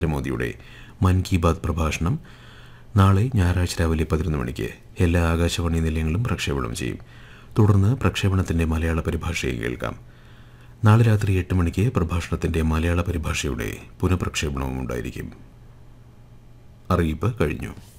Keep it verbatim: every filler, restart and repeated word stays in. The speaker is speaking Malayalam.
മോദിയുടെ മൻ കി ബാത് പ്രഭാഷണം നാളെ ഞായറാഴ്ച രാവിലെ പതിനൊന്ന് മണിക്ക് എല്ലാ ആകാശവാണി നിലയങ്ങളും പ്രക്ഷേപണം ചെയ്യും. തുടർന്ന് പ്രക്ഷേപണത്തിൻ്റെ മലയാള പരിഭാഷയെ കേൾക്കാം. നാളെ രാത്രി എട്ട് മണിക്ക് പ്രഭാഷണത്തിൻ്റെ മലയാള പരിഭാഷയുടെ പുനഃപ്രക്ഷേപണവും ഉണ്ടായിരിക്കും. അറിയിപ്പ് കഴിഞ്ഞു.